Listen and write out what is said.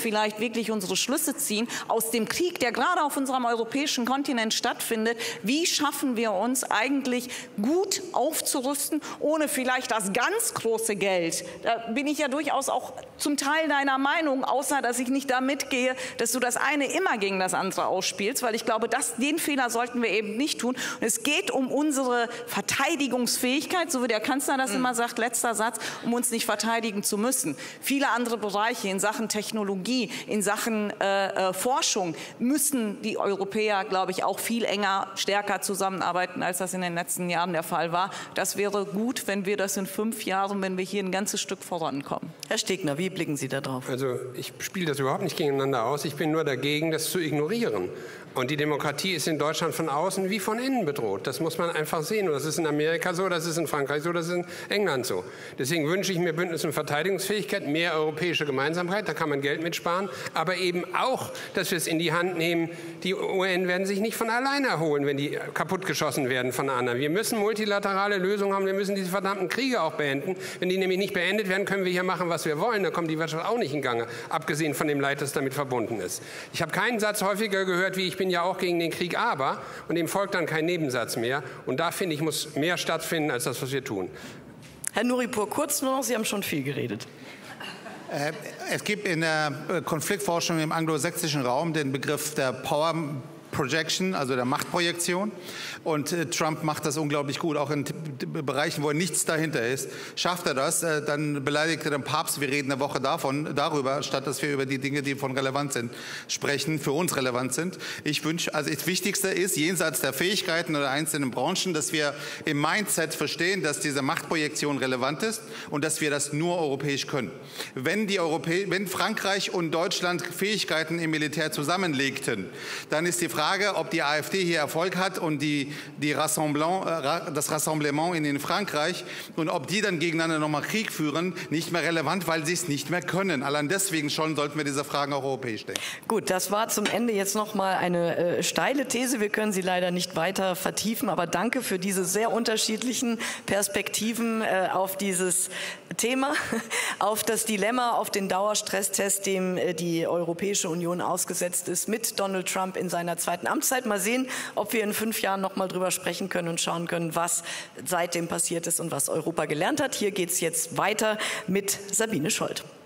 vielleicht wirklich unsere Schlüsse ziehen aus dem Krieg, der gerade auf unserem europäischen Kontinent stattfindet. Wie schaffen wir uns eigentlich gut aufzurüsten, ohne vielleicht das ganz große Geld? Da bin ich ja durchaus auch zum Teil deiner Meinung, außer dass ich nicht da mitgehe, dass du das eine immer gegen das andere ausspielst, weil ich glaube, den Fehler sollten wir eben nicht tun. Und es geht um unsere Verteidigungsfähigkeit, so wie der Kanzler das immer sagt, letzter Satz, um uns nicht verteidigen zu müssen. Viele andere Bereiche in Sachen Technologie, in Sachen Forschung müssen die Europäer, glaube ich, auch viel enger, stärker zusammenarbeiten, als das in den letzten Jahren der Fall war. Das wäre gut, wenn wir das in 5 Jahren, wenn wir hier ein ganzes Stück vorankommen. Herr Stegner, wie blicken Sie da drauf? Also ich spiele das überhaupt nicht gegeneinander aus. Ich bin nur dagegen, das zu ignorieren. Und die Demokratie ist in Deutschland von außen wie von innen bedroht. Das muss man einfach sehen. Und das ist in Amerika so, das ist in Frankreich so, das ist in England so. Deswegen wünsche ich mir Bündnis- und Verteidigungsfähigkeit, mehr europäische Gemeinsamkeit, da kann man Geld mitsparen. Aber eben auch, dass wir es in die Hand nehmen. Die UN werden sich nicht von alleine erholen, wenn die kaputtgeschossen werden von anderen. Wir müssen multilaterale Lösungen haben. Wir müssen diese verdammten Kriege auch beenden. Wenn die nämlich nicht beendet werden, können wir hier machen, was wir wollen. Dann kommt die Wirtschaft auch nicht in Gange, abgesehen von dem Leid, das damit verbunden ist. Ich habe keinen Satz häufiger gehört, wie ich bin ja auch gegen den Krieg, aber, und dem folgt dann kein Nebensatz mehr. Und da, finde ich, muss mehr stattfinden, als das, was wir tun. Herr Nuripur, kurz nur noch, Sie haben schon viel geredet. Es gibt in der Konfliktforschung im anglosächsischen Raum den Begriff der Power Projection, also der Machtprojektion. Und Trump macht das unglaublich gut, auch in Bereichen, wo nichts dahinter ist. Schafft er das, dann beleidigt er den Papst. Wir reden eine Woche darüber, statt dass wir über die Dinge, die von relevant sind, sprechen, für uns relevant sind. Ich wünsche, also das Wichtigste ist, jenseits der Fähigkeiten oder einzelnen Branchen, dass wir im Mindset verstehen, dass diese Machtprojektion relevant ist und dass wir das nur europäisch können. Wenn Frankreich und Deutschland Fähigkeiten im Militär zusammenlegten, dann ist die Frage, ob die AfD hier Erfolg hat und das Rassemblement in Frankreich und ob die dann gegeneinander nochmal Krieg führen, nicht mehr relevant, weil sie es nicht mehr können. Allein deswegen schon sollten wir diese Fragen auch europäisch stellen. Gut, das war zum Ende jetzt noch mal eine steile These. Wir können sie leider nicht weiter vertiefen, aber danke für diese sehr unterschiedlichen Perspektiven auf dieses Thema, auf das Dilemma, auf den Dauerstresstest, dem die Europäische Union ausgesetzt ist, mit Donald Trump in seiner zweiten Amtszeit. Mal sehen, ob wir in 5 Jahren noch mal drüber sprechen können und schauen können, was seitdem passiert ist und was Europa gelernt hat. Hier geht es jetzt weiter mit Sabine Scholt.